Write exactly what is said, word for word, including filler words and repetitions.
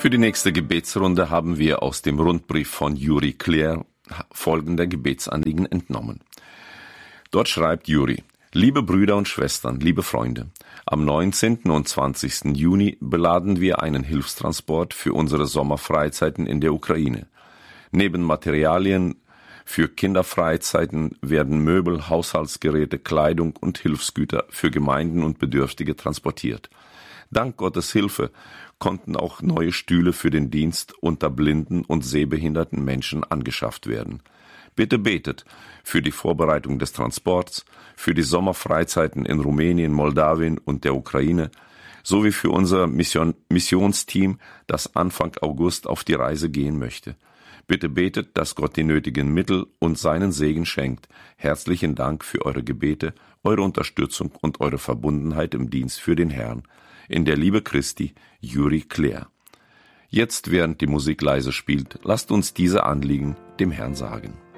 Für die nächste Gebetsrunde haben wir aus dem Rundbrief von Juri Claire folgende Gebetsanliegen entnommen. Dort schreibt Juri: Liebe Brüder und Schwestern, liebe Freunde, am neunzehnten und zwanzigsten Juni beladen wir einen Hilfstransport für unsere Sommerfreizeiten in der Ukraine. Neben Materialien für Kinderfreizeiten werden Möbel, Haushaltsgeräte, Kleidung und Hilfsgüter für Gemeinden und Bedürftige transportiert. Dank Gottes Hilfe konnten auch neue Stühle für den Dienst unter blinden und sehbehinderten Menschen angeschafft werden. Bitte betet für die Vorbereitung des Transports, für die Sommerfreizeiten in Rumänien, Moldawien und der Ukraine, sowie für unser Mission- Missionsteam, das Anfang August auf die Reise gehen möchte. Bitte betet, dass Gott die nötigen Mittel und seinen Segen schenkt. Herzlichen Dank für eure Gebete, eure Unterstützung und eure Verbundenheit im Dienst für den Herrn. In der Liebe Christi, Juri Claire. Jetzt, während die Musik leise spielt, lasst uns diese Anliegen dem Herrn sagen.